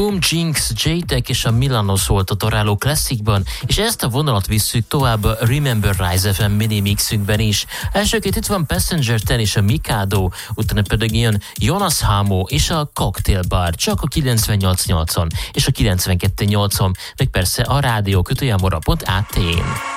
Boom Jinx, J-Tech és a Milanos volt a Toráló Classicban, és ezt a vonalat visszük tovább a Remember Rise FM mini mixünkben is. Elsőként itt van Passenger 10 és a Mikado, utána pedig jön Jonas Hamo és a Cocktail Bar, csak a 98.8-on és a 92.8-on, meg persze a rádió _mora.at-n.